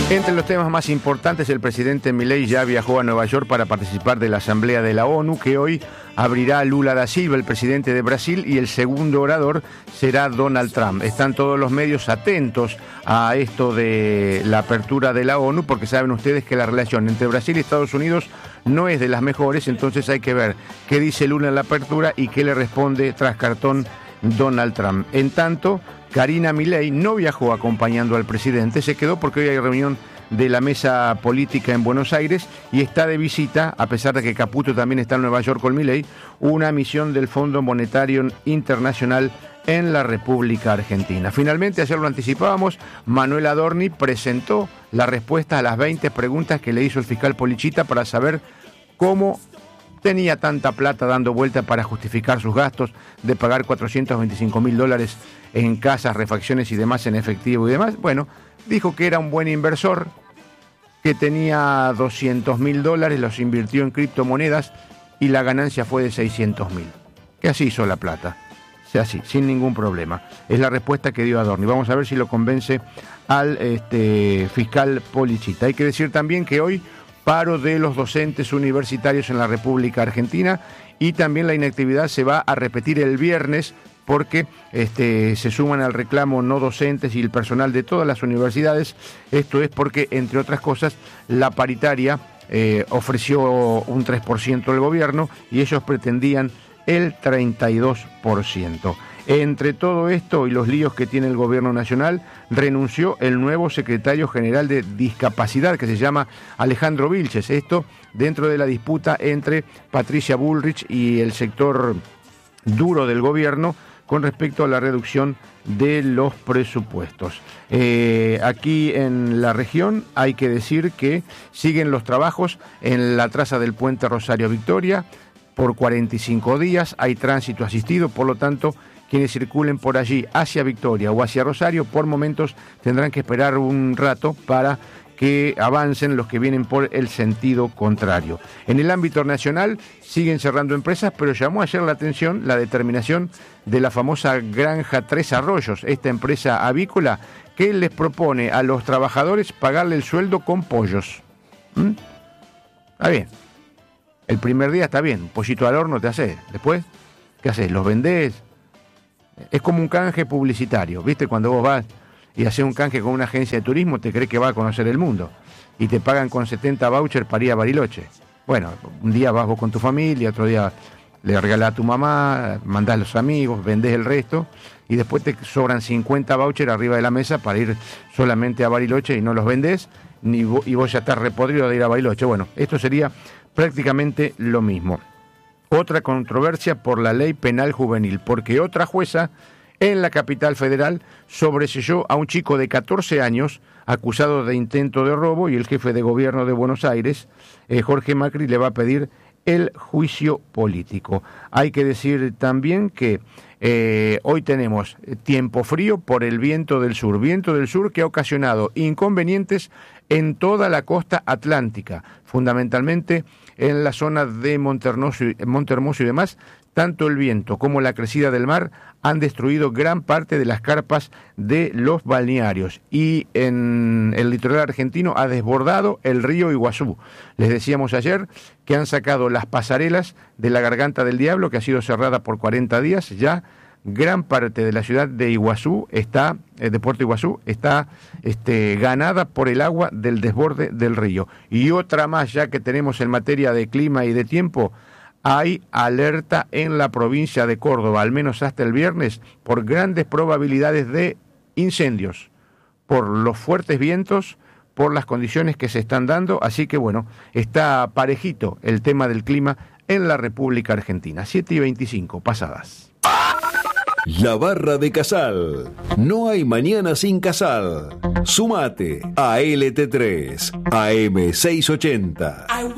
Entre los temas más importantes, el presidente Milei ya viajó a Nueva York para participar de la Asamblea de la ONU, que hoy abrirá Lula da Silva, el presidente de Brasil, y el segundo orador será Donald Trump. Están todos los medios atentos a esto de la apertura de la ONU, porque saben ustedes que la relación entre Brasil y Estados Unidos no es de las mejores, entonces hay que ver qué dice Lula en la apertura y qué le responde tras cartón Donald Trump. En tanto, Karina Milei no viajó acompañando al presidente, se quedó porque hoy hay reunión de la mesa política en Buenos Aires y está de visita, a pesar de que Caputo también está en Nueva York con Milei, una misión del Fondo Monetario Internacional en la República Argentina. Finalmente, ayer lo anticipábamos, Manuel Adorni presentó la respuesta a las 20 preguntas que le hizo el fiscal Polichita para saber cómo tenía tanta plata dando vuelta para justificar sus gastos de pagar $425.000 en casas, refacciones y demás en efectivo y demás. Bueno, dijo que era un buen inversor, que tenía $200.000, los invirtió en criptomonedas y la ganancia fue de $600.000. Que así hizo la plata, o sea, así, sin ningún problema. Es la respuesta que dio Adorni. Vamos a ver si lo convence al fiscal Polichita. Hay que decir también que hoy paro de los docentes universitarios en la República Argentina y también la inactividad se va a repetir el viernes porque se suman al reclamo no docentes y el personal de todas las universidades. Esto es porque, entre otras cosas, la paritaria ofreció un 3% del gobierno y ellos pretendían el 32%. Entre todo esto y los líos que tiene el gobierno nacional, renunció el nuevo secretario general de Discapacidad, que se llama Alejandro Vilches. Esto dentro de la disputa entre Patricia Bullrich y el sector duro del gobierno con respecto a la reducción de los presupuestos. Aquí en la región hay que decir que siguen los trabajos en la traza del puente Rosario Victoria por 45 días, hay tránsito asistido, por lo tanto, quienes circulen por allí hacia Victoria o hacia Rosario, por momentos tendrán que esperar un rato para que avancen los que vienen por el sentido contrario. En el ámbito nacional siguen cerrando empresas, pero llamó ayer la atención la determinación de la famosa Granja Tres Arroyos, esta empresa avícola que les propone a los trabajadores pagarle el sueldo con pollos. Está bien. El primer día está bien, un pollito al horno te haces. Después, ¿qué haces? ¿Los vendés? Es como un canje publicitario, ¿viste? Cuando vos vas y haces un canje con una agencia de turismo, te crees que va a conocer el mundo. Y te pagan con 70 vouchers para ir a Bariloche. Bueno, un día vas vos con tu familia, otro día le regalás a tu mamá, mandás a los amigos, vendés el resto, y después te sobran 50 vouchers arriba de la mesa para ir solamente a Bariloche y no los vendés, y vos ya estás repodrido de ir a Bariloche. Bueno, esto sería prácticamente lo mismo. Otra controversia por la ley penal juvenil, porque otra jueza en la capital federal sobreseyó a un chico de 14 años acusado de intento de robo y el jefe de gobierno de Buenos Aires, Jorge Macri, le va a pedir el juicio político. Hay que decir también que hoy tenemos tiempo frío por el viento del sur que ha ocasionado inconvenientes en toda la costa atlántica, fundamentalmente en la zona de Montehermoso y demás. Tanto el viento como la crecida del mar han destruido gran parte de las carpas de los balnearios y en el litoral argentino ha desbordado el río Iguazú. Les decíamos ayer que han sacado las pasarelas de la Garganta del Diablo, que ha sido cerrada por 40 días. Ya gran parte de la ciudad de Iguazú de Puerto Iguazú está ganada por el agua del desborde del río. Y otra más ya que tenemos en materia de clima y de tiempo. Hay alerta en la provincia de Córdoba, al menos hasta el viernes, por grandes probabilidades de incendios, por los fuertes vientos, por las condiciones que se están dando. Así que bueno, está parejito el tema del clima en la República Argentina. 7:25 pasadas. La Barra de Casal. No hay mañana sin Casal. Sumate a LT3 AM 680.